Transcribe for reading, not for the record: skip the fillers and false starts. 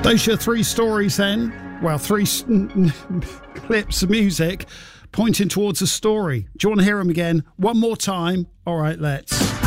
Those are three stories then. Well, three clips of music pointing towards a story. Do you want to hear them again? One more time? All right, let's.